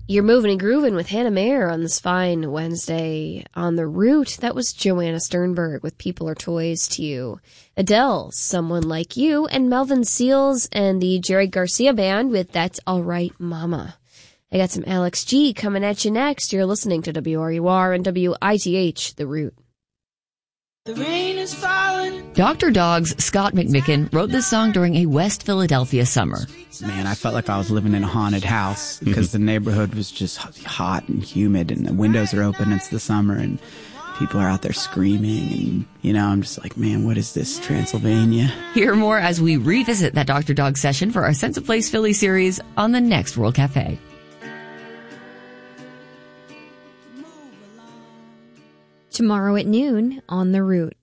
You're moving and grooving with Hannah Mayer on this fine Wednesday on The Root. That was Joanna Sternberg with People Are Toys to you. Adele, Someone Like You, and Melvin Seals and the Jerry Garcia Band with That's All Right Mama. I got some Alex G coming at you next. You're listening to WRUR and WITH, The Root. The rain is falling. Dr. Dog's Scott McMicken wrote this song during a West Philadelphia summer. Man, I felt like I was living in a haunted house because the neighborhood was just hot and humid and the windows are open. It's the summer and people are out there screaming. And, I'm just like, man, what is this, Transylvania? Hear more as we revisit that Dr. Dog session for our Sense of Place Philly series on the next World Cafe. Tomorrow at noon on The Root.